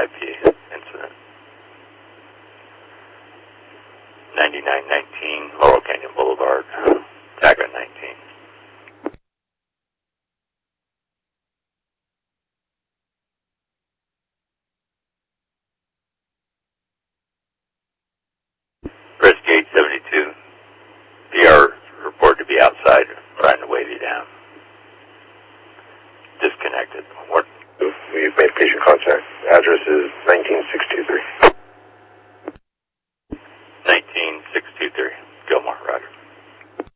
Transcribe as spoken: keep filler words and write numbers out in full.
I P incident. ninety-nine nineteen Laurel Canyon Boulevard, Taggart nineteen. Press gate seventy-two. P R report to be outside, trying to wave you down. Disconnected. What? We've made patient contact. Address is nineteen sixty.